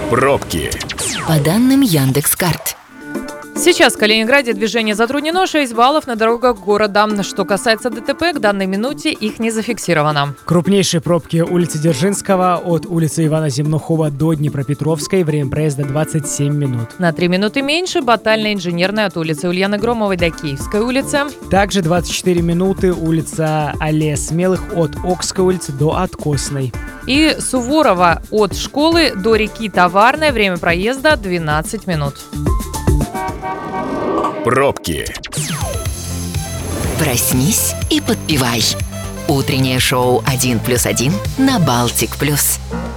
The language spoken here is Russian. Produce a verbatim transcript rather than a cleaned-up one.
Пробки. По данным Яндекс.Карт. Сейчас в Калининграде движение затруднено, шесть баллов на дорогах города. Что касается ДТП, к данной минуте их не зафиксировано. Крупнейшие пробки улицы Дзержинского от улицы Ивана Земнухова до Днепропетровской. Время проезда двадцать семь минут. На три минуты меньше Батально-Инженерная от улицы Ульяны Громовой до Киевской улицы. Также двадцать четыре минуты улица Аллея Смелых от Окской улицы до Откосной. И Суворова от школы до реки Товарная. Время проезда двенадцать минут. Пробки. Проснись и подпевай. Утреннее шоу один плюс один на Балтик Плюс.